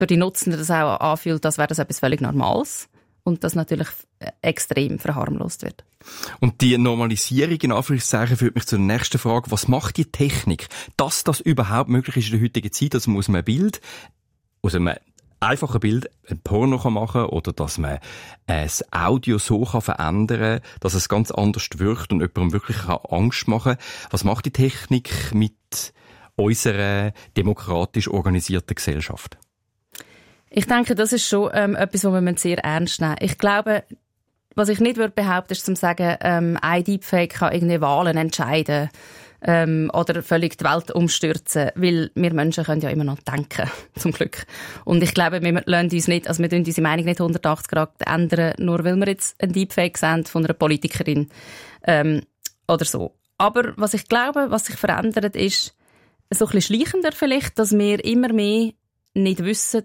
für die Nutzenden das auch anfühlt, als wäre das etwas völlig Normales und das natürlich extrem verharmlost wird. Und die Normalisierung in Anführungszeichen führt mich zur nächsten Frage. Was macht die Technik, dass das überhaupt möglich ist in der heutigen Zeit, dass man aus einem Bild, aus einem einfachen Bild ein Porno machen kann oder dass man das Audio so verändern kann, dass es ganz anders wirkt und jemandem wirklich Angst machen kann. Was macht die Technik mit unserer demokratisch organisierten Gesellschaft? Ich denke, das ist schon etwas, was wir sehr ernst nehmen müssen. Ich glaube, was ich nicht behaupten würde, ist zu sagen, ein Deepfake kann irgendwie Wahlen entscheiden oder völlig die Welt umstürzen, weil wir Menschen können ja immer noch denken, zum Glück. Und ich glaube, wir lassen uns nicht, also wir tun unsere Meinung nicht 180 Grad ändern, nur weil wir jetzt ein Deepfake sehen von einer Politikerin oder so. Aber was ich glaube, was sich verändert, ist so ein bisschen schleichender vielleicht, dass wir immer mehr nicht wissen,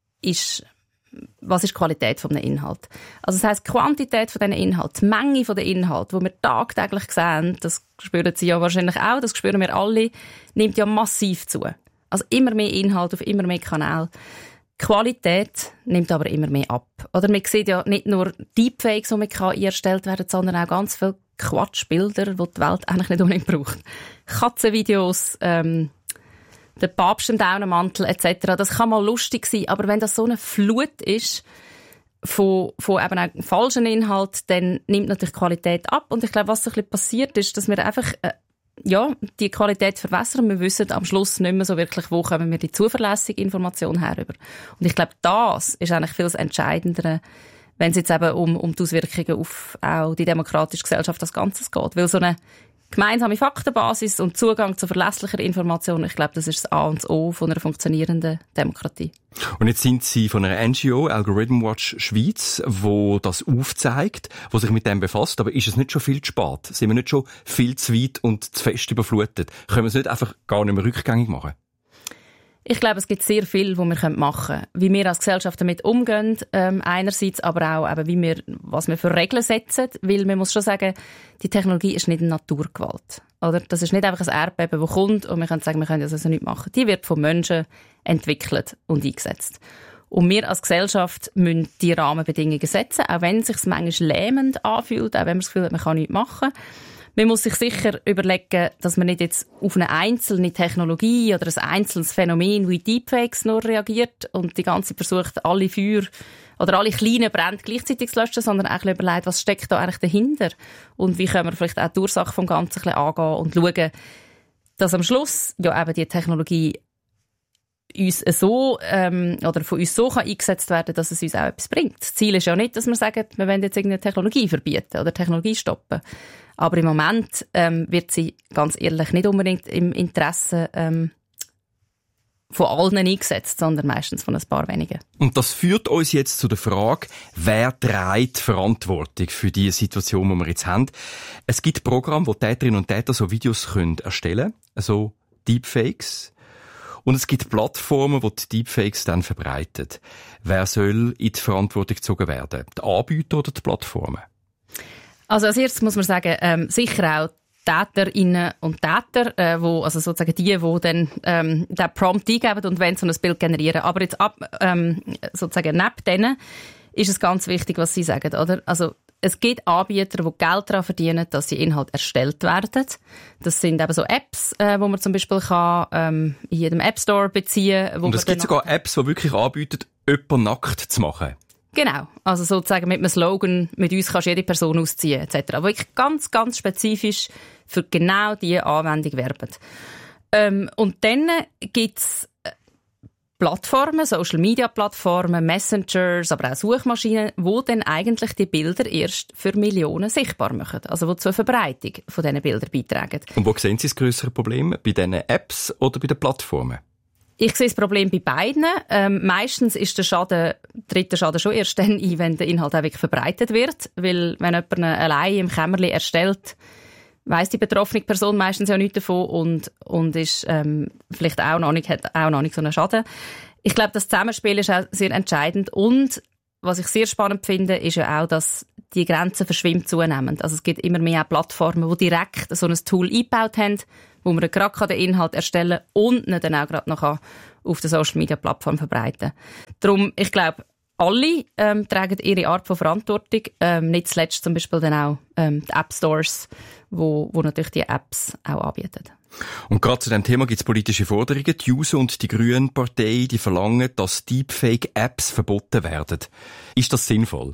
was ist die Qualität von einem Inhalt. Also das heisst, die Quantität von diesen Inhalten, die Menge von den Inhalten, die wir tagtäglich sehen, das spüren Sie ja wahrscheinlich auch, das spüren wir alle, nimmt ja massiv zu. Also immer mehr Inhalt auf immer mehr Kanäle. Die Qualität nimmt aber immer mehr ab. Oder man sieht ja nicht nur Deepfakes, die mit KI erstellt werden, sondern auch ganz viele Quatschbilder, die die Welt eigentlich nicht unbedingt braucht. Katzenvideos, der Papst im Daunenmantel etc. Das kann mal lustig sein, aber wenn das so eine Flut ist von eben auch falschen Inhalt, dann nimmt natürlich die Qualität ab. Und ich glaube, was so ein bisschen passiert ist, dass wir einfach die Qualität verwässern. Wir wissen am Schluss nicht mehr so wirklich, wo kommen wir die zuverlässige Information herüber. Und ich glaube, das ist eigentlich viel das Entscheidendere, wenn es jetzt eben um die Auswirkungen auf auch die demokratische Gesellschaft als Ganzes geht. Weil so eine gemeinsame Faktenbasis und Zugang zu verlässlicher Information, ich glaube, das ist das A und das O von einer funktionierenden Demokratie. Und jetzt sind Sie von einer NGO, Algorithm Watch Schweiz, wo das aufzeigt, wo sich mit dem befasst. Aber ist es nicht schon viel zu spät? Sind wir nicht schon viel zu weit und zu fest überflutet? Können wir es nicht einfach gar nicht mehr rückgängig machen? Ich glaube, es gibt sehr viel, was wir machen können. Wie wir als Gesellschaft damit umgehen, einerseits, aber auch eben, was wir für Regeln setzen. Weil man muss schon sagen, die Technologie ist nicht eine Naturgewalt. Oder? Das ist nicht einfach ein Erdbeben, das kommt und wir können sagen, wir können das also nicht machen. Die wird von Menschen entwickelt und eingesetzt. Und wir als Gesellschaft müssen die Rahmenbedingungen setzen, auch wenn es sich manchmal lähmend anfühlt, auch wenn man das Gefühl hat, man kann nichts machen. Man muss sich sicher überlegen, dass man nicht jetzt auf eine einzelne Technologie oder ein einzelnes Phänomen wie Deepfakes nur reagiert und die ganze Zeit versucht, alle Feuer oder alle kleinen Brände gleichzeitig zu löschen, sondern auch überlegt, was steckt da eigentlich dahinter und wie können wir vielleicht auch die Ursache vom Ganzen ein bisschen angehen und schauen, dass am Schluss ja eben die Technologie uns so oder von uns so kann eingesetzt werden, dass es uns auch etwas bringt. Das Ziel ist ja nicht, dass wir sagen, wir wollen jetzt irgendeine Technologie verbieten oder Technologie stoppen. Aber im Moment wird sie, ganz ehrlich, nicht unbedingt im Interesse von allen eingesetzt, sondern meistens von ein paar wenigen. Und das führt uns jetzt zu der Frage, wer trägt Verantwortung für die Situation, die wir jetzt haben? Es gibt Programme, wo Täterinnen und Täter so Videos erstellen können, also Deepfakes. Und es gibt Plattformen, die die Deepfakes dann verbreiten. Wer soll in die Verantwortung gezogen werden? Die Anbieter oder die Plattformen? Also als erstes muss man sagen, sicher auch Täterinnen und Täter, wo, also sozusagen die dann den Prompt eingeben und wollen so ein Bild generieren. Aber jetzt sozusagen neben denen ist es ganz wichtig, was Sie sagen, oder? Also es gibt Anbieter, die Geld daran verdienen, dass die Inhalte erstellt werden. Das sind eben so Apps, wo man zum Beispiel kann, in jedem App Store beziehen kann. Und es gibt sogar Apps, die wirklich anbieten, jemanden nackt zu machen. Genau. Also sozusagen mit einem Slogan, mit uns kannst du jede Person ausziehen, etc. Aber wirklich ganz, ganz spezifisch für genau diese Anwendung werben. Und dann gibt's Plattformen, Social-Media-Plattformen, Messengers, aber auch Suchmaschinen, die dann eigentlich die Bilder erst für Millionen sichtbar machen. Also die zur Verbreitung von diesen Bildern beitragen. Und wo sehen Sie das grössere Problem? Bei diesen Apps oder bei den Plattformen? Ich sehe das Problem bei beiden. Meistens ist tritt der Schaden schon erst dann ein, wenn der Inhalt auch wirklich verbreitet wird. Weil wenn jemand allein im Kämmerchen erstellt, weiss die betroffene Person meistens ja nichts davon und ist vielleicht hat auch noch nicht so einen Schaden. Ich glaube, das Zusammenspiel ist auch sehr entscheidend. Und was ich sehr spannend finde, ist ja auch, dass die Grenzen verschwimmt zunehmend. Also es gibt immer mehr Plattformen, die direkt so ein Tool eingebaut haben, wo man gerade den Inhalt erstellen kann und ihn dann auch gerade noch auf der Social-Media-Plattform verbreiten kann. Darum, ich glaube, alle tragen ihre Art von Verantwortung. Nicht zuletzt zum Beispiel dann auch die App-Stores, wo natürlich die Apps auch anbieten. Und gerade zu diesem Thema gibt es politische Forderungen. Die JUSO und die Grünen Partei, die verlangen, dass Deepfake-Apps verboten werden. Ist das sinnvoll?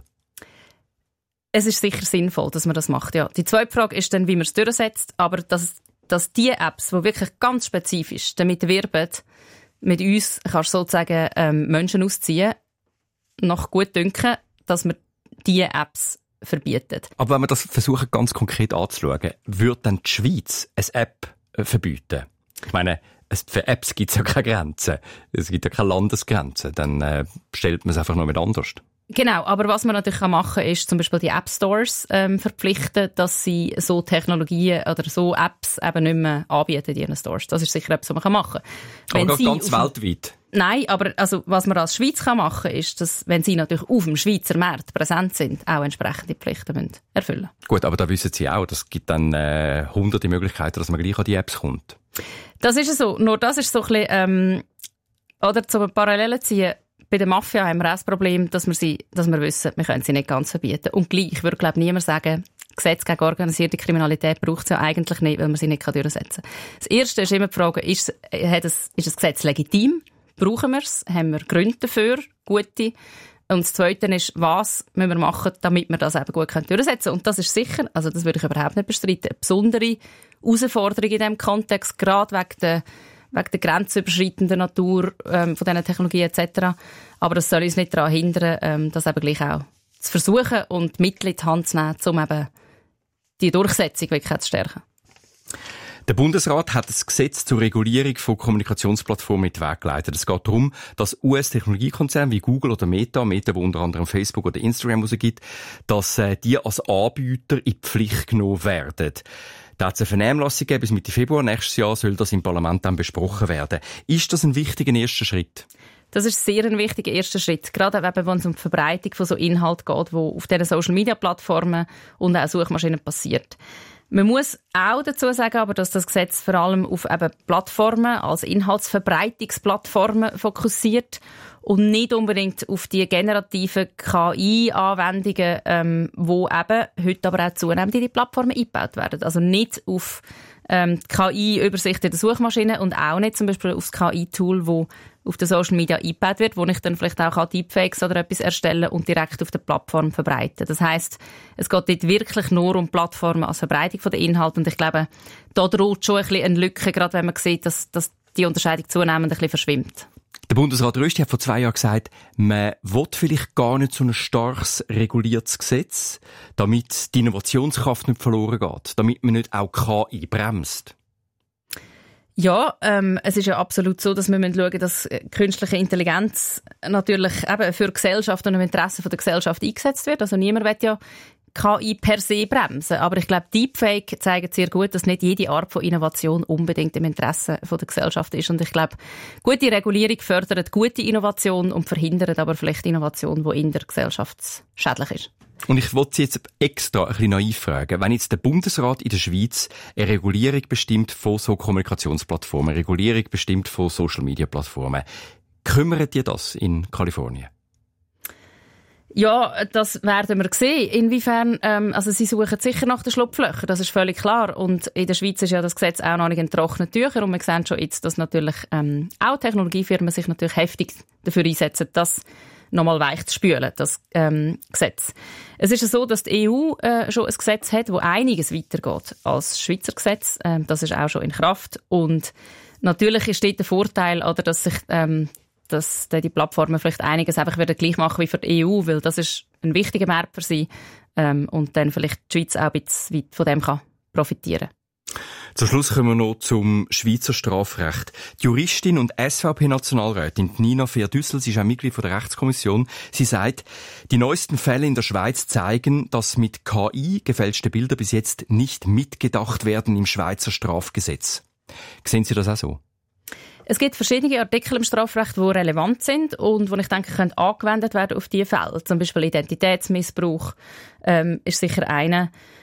Es ist sicher sinnvoll, dass man das macht, ja. Die zweite Frage ist dann, wie man es durchsetzt. Aber dass die Apps, die wirklich ganz spezifisch damit werben, mit uns, kannst du sozusagen Menschen ausziehen, nach gut dünken, dass man diese Apps verbietet. Aber wenn wir das versuchen, ganz konkret anzuschauen, würde dann die Schweiz eine App verbieten? Ich meine, für Apps gibt es ja keine Grenzen. Es gibt ja keine Landesgrenzen. Dann stellt man es einfach noch mit anders. Genau, aber was man natürlich machen kann, ist zum Beispiel die App Stores verpflichten, dass sie so Technologien oder so Apps eben nicht mehr anbieten in ihren Stores. Das ist sicher etwas, was man machen kann. Aber ganz weltweit? Nein, aber also, was man als Schweiz machen kann, ist, dass, wenn sie natürlich auf dem Schweizer Markt präsent sind, auch entsprechende Pflichten erfüllen müssen. Gut, aber da wissen Sie auch, es gibt dann hunderte Möglichkeiten, dass man gleich an die Apps kommt. Das ist so. Nur das ist so ein bisschen, oder zum Parallelen ziehen, bei der Mafia haben wir auch das Problem, dass wir wissen, wir können sie nicht ganz verbieten. Und gleich würde, glaube ich, niemand sagen, Gesetz gegen organisierte Kriminalität braucht es ja eigentlich nicht, weil man sie nicht durchsetzen kann. Das Erste ist immer die Frage, ist das Gesetz legitim? Brauchen wir es? Haben wir Gründe dafür? Gute? Und das Zweite ist, was müssen wir machen, damit wir das eben gut durchsetzen können? Und das ist sicher, also das würde ich überhaupt nicht bestreiten, eine besondere Herausforderung in diesem Kontext, gerade wegen der grenzüberschreitenden Natur von diesen Technologien etc. Aber das soll uns nicht daran hindern, das eben gleich auch zu versuchen und Mittel in die Hand zu nehmen, um eben die Durchsetzung wirklich zu stärken. Der Bundesrat hat das Gesetz zur Regulierung von Kommunikationsplattformen in den Weg geleitet. Es geht darum, dass US-Technologiekonzerne wie Google oder Meta, wo unter anderem Facebook oder Instagram rausgibt, dass die als Anbieter in die Pflicht genommen werden. Da hat es eine Vernehmlassung gegeben, bis Mitte Februar nächstes Jahr soll das im Parlament dann besprochen werden. Ist das ein wichtiger erster Schritt? Das ist sehr ein wichtiger erster Schritt. Gerade wenn es um die Verbreitung von so Inhalt geht, die auf diesen Social-Media-Plattformen und auch Suchmaschinen passiert. Man muss auch dazu sagen, aber, dass das Gesetz vor allem auf eben Plattformen als Inhaltsverbreitungsplattformen fokussiert und nicht unbedingt auf die generativen KI-Anwendungen, wo eben heute aber auch zunehmend in die Plattformen eingebaut werden. Also nicht auf die KI-Übersicht in der Suchmaschine und auch nicht zum Beispiel auf das KI-Tool, wo auf der Social Media eingebaut wird, wo ich dann vielleicht auch Deepfakes oder etwas erstellen und direkt auf der Plattform verbreiten. Das heisst, es geht dort wirklich nur um Plattformen als Verbreitung der Inhalte und ich glaube, da droht schon ein bisschen eine Lücke, gerade wenn man sieht, dass die Unterscheidung zunehmend ein bisschen verschwimmt. Der Bundesrat Rösti hat vor 2 Jahren gesagt, man will vielleicht gar nicht so ein starkes reguliertes Gesetz, damit die Innovationskraft nicht verloren geht, damit man nicht auch KI bremst. Ja, es ist ja absolut so, dass wir schauen müssen, dass künstliche Intelligenz natürlich eben für die Gesellschaft und im Interesse der Gesellschaft eingesetzt wird. Also niemand will ja KI per se bremsen. Aber ich glaube, Deepfake zeigt sehr gut, dass nicht jede Art von Innovation unbedingt im Interesse der Gesellschaft ist. Und ich glaube, gute Regulierung fördert gute Innovation und verhindert aber vielleicht Innovation, die in der Gesellschaft schädlich ist. Und ich wollte Sie jetzt extra ein bisschen naiv fragen. Wenn jetzt der Bundesrat in der Schweiz eine Regulierung bestimmt von so Kommunikationsplattformen, eine Regulierung bestimmt von Social-Media-Plattformen, kümmert ihr das in Kalifornien? Ja, das werden wir sehen. Inwiefern, also sie suchen sicher nach den Schlupflöchern, das ist völlig klar. Und in der Schweiz ist ja das Gesetz auch noch nicht in trockenen Tüchern. Und wir sehen schon jetzt, dass natürlich auch Technologiefirmen sich natürlich heftig dafür einsetzen, das nochmal weich zu spülen, das Gesetz. Es ist ja so, dass die EU schon ein Gesetz hat, das einiges weitergeht als das Schweizer Gesetz. Das ist auch schon in Kraft. Und natürlich ist dort der Vorteil, oder, dass sich dass die Plattformen vielleicht einiges einfach wieder gleich machen wie für die EU, weil das ist ein wichtiger Markt für sie und dann vielleicht die Schweiz auch ein bisschen weit von dem kann profitieren. Zum Schluss kommen wir noch zum Schweizer Strafrecht. Die Juristin und SVP-Nationalrätin Nina Fehr-Düssel, sie ist auch Mitglied der Rechtskommission, sie sagt, die neuesten Fälle in der Schweiz zeigen, dass mit KI gefälschte Bilder bis jetzt nicht mitgedacht werden im Schweizer Strafgesetz. Sehen Sie das auch so? Es gibt verschiedene Artikel im Strafrecht, die relevant sind und die ich denke, können angewendet werden auf diese Fälle. Zum Beispiel Identitätsmissbrauch ist sicher einer.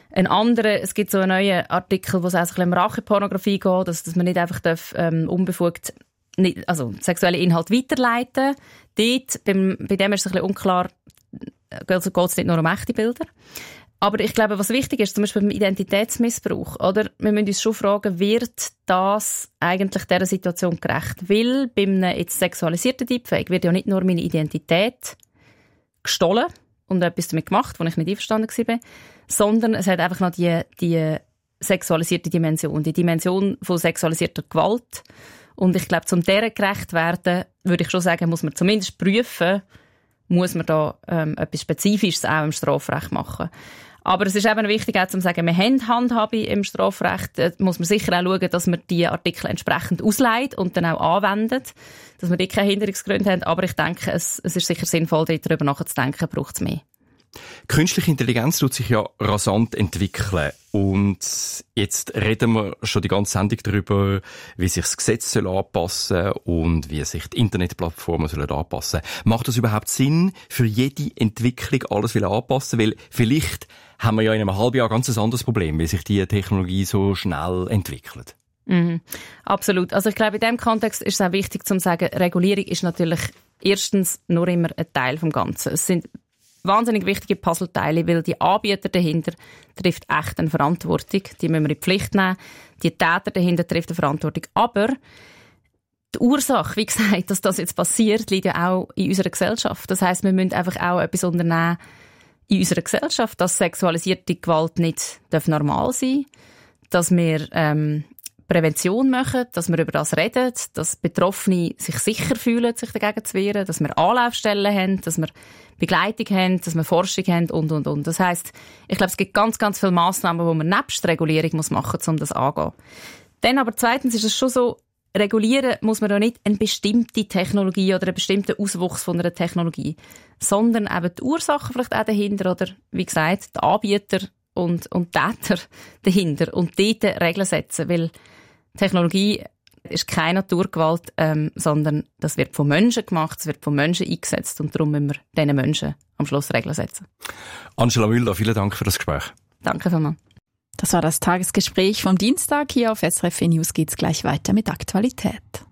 Ein anderer, es gibt so einen neuen Artikel, wo es auch ein bisschen um Rachepornografie geht, dass man nicht einfach unbefugt sexuelle Inhalte weiterleiten. Dort, bei dem ist es ein bisschen unklar, also geht es nicht nur um echte Bilder. Aber ich glaube, was wichtig ist, zum Beispiel beim Identitätsmissbrauch, oder? Wir müssen uns schon fragen, wird das eigentlich dieser Situation gerecht? Weil bei einem jetzt sexualisierten Deepfake wird ja nicht nur meine Identität gestohlen und etwas damit gemacht, wo ich nicht einverstanden war, sondern es hat einfach noch die sexualisierte Dimension, die Dimension von sexualisierter Gewalt. Und ich glaube, um dieser gerecht werden, würde ich schon sagen, muss man zumindest prüfen, muss man da etwas Spezifisches auch im Strafrecht machen. Aber es ist eben wichtig, auch zu sagen, wir haben Handhabe im Strafrecht. Da muss man sicher auch schauen, dass man die Artikel entsprechend ausleiht und dann auch anwendet, dass wir dort keine Hinderungsgründe haben. Aber ich denke, es ist sicher sinnvoll, darüber nachzudenken, braucht es mehr. Künstliche Intelligenz tut sich ja rasant entwickeln. Und jetzt reden wir schon die ganze Sendung darüber, wie sich das Gesetz anpassen soll und wie sich die Internetplattformen anpassen sollen. Macht das überhaupt Sinn, für jede Entwicklung alles anpassen? Weil vielleicht haben wir ja in einem halben Jahr ganz ein anderes Problem, weil sich die Technologie so schnell entwickelt. Mhm. Absolut. Also ich glaube, in diesem Kontext ist es auch wichtig zu sagen, Regulierung ist natürlich erstens nur immer ein Teil vom Ganzen. Es sind wahnsinnig wichtige Puzzleteile, weil die Anbieter dahinter trifft echt eine Verantwortung. Die müssen wir in die Pflicht nehmen. Die Täter dahinter trifft eine Verantwortung. Aber die Ursache, wie gesagt, dass das jetzt passiert, liegt ja auch in unserer Gesellschaft. Das heisst, wir müssen einfach auch etwas unternehmen in unserer Gesellschaft, dass sexualisierte Gewalt nicht normal sein darf, dass wir Prävention machen, dass wir über das reden, dass Betroffene sich sicher fühlen, sich dagegen zu wehren, dass wir Anlaufstellen haben, dass wir Begleitung haben, dass wir Forschung haben und. Das heisst, ich glaube, es gibt ganz, ganz viele Massnahmen, die man nebst Regulierung machen muss, um das anzugehen. Dann aber zweitens ist es schon so, regulieren muss man ja nicht eine bestimmte Technologie oder einen bestimmten Auswuchs von einer Technologie, sondern eben die Ursachen vielleicht auch dahinter oder, wie gesagt, die Anbieter und Täter dahinter und dort Regeln setzen, weil Technologie ist keine Naturgewalt, sondern das wird von Menschen gemacht, es wird von Menschen eingesetzt und darum müssen wir diesen Menschen am Schluss Regeln setzen. Angela Müller, vielen Dank für das Gespräch. Danke vielmals. Das war das Tagesgespräch vom Dienstag. Hier auf SRF News geht's gleich weiter mit Aktualität.